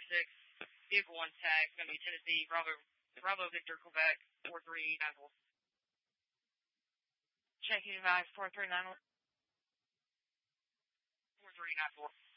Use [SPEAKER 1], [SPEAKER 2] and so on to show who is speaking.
[SPEAKER 1] 6. Vehicle 1 tag. It's going to be Tennessee, Bravo Victor, Quebec, 4394.
[SPEAKER 2] Checking advice 4394.
[SPEAKER 1] 4394.